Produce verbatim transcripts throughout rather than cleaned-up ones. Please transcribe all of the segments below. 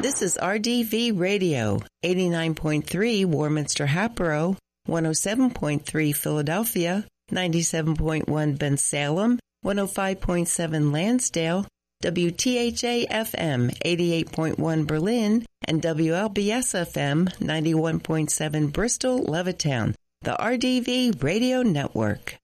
This is R D V Radio, eighty-nine point three Warminster Hatboro, one oh seven point three Philadelphia, ninety-seven point one Bensalem, one oh five point seven Lansdale, W T H A F M eighty-eight point one Berlin, and W L B S F M ninety-one point seven Bristol, Levittown, the R D V Radio Network.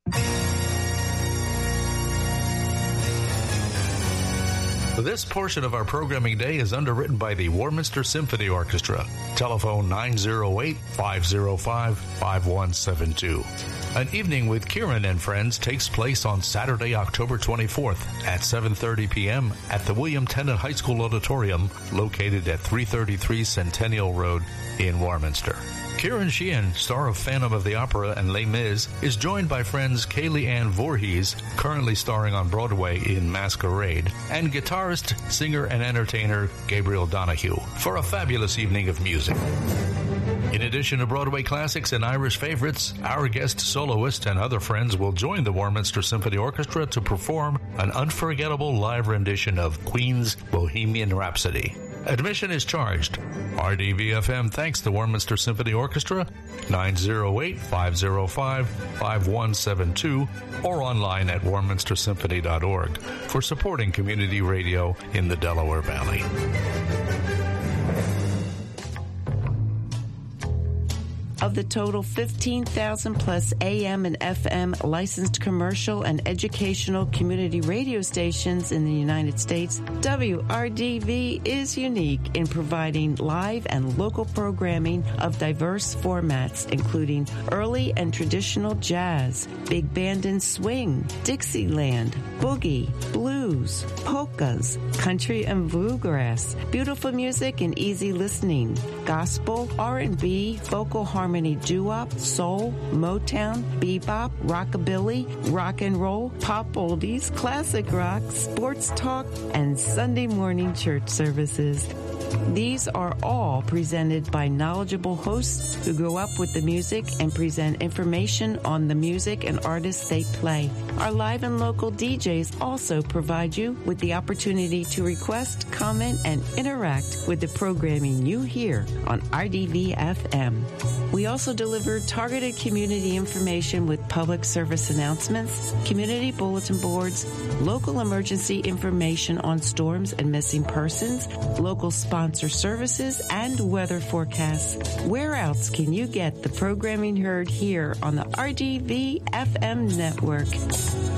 This portion of our programming day is underwritten by the Warminster Symphony Orchestra. Telephone nine oh eight, five oh five, five one seven two. An evening with Kieran and friends takes place on Saturday, October twenty-fourth at seven thirty p.m. at the William Tennant High School Auditorium, located at three thirty-three Centennial Road in Warminster. Kieran Sheehan, star of Phantom of the Opera and Les Mis, is joined by friends Kaylee Ann Voorhees, currently starring on Broadway in Masquerade, and guitarist, singer, and entertainer Gabriel Donahue for a fabulous evening of music. In addition to Broadway classics and Irish favorites, our guest soloist and other friends will join the Warminster Symphony Orchestra to perform an unforgettable live rendition of Queen's Bohemian Rhapsody. Admission is charged. R D V F M thanks the Warminster Symphony Orchestra, nine oh eight, five oh five, five one seven two, or online at warminster symphony dot org for supporting community radio in the Delaware Valley. Of the total fifteen thousand plus A M and F M licensed commercial and educational community radio stations in the United States, W R D V is unique in providing live and local programming of diverse formats, including early and traditional jazz, big band and swing, Dixieland, boogie, blues, polkas, country and bluegrass, beautiful music and easy listening, gospel, R and B, vocal harmony, doo-wop, soul, Motown, bebop, rockabilly, rock and roll, pop oldies, classic rock, sports talk, and Sunday morning church services. These are all presented by knowledgeable hosts who grow up with the music and present information on the music and artists they play. Our live and local D Js also provide you with the opportunity to request, comment, and interact with the programming you hear on R D V F M. We also deliver targeted community information with public service announcements, community bulletin boards, local emergency information on storms and missing persons, local sponsor services, and weather forecasts. Where else can you get the programming heard here on the R D V F M network?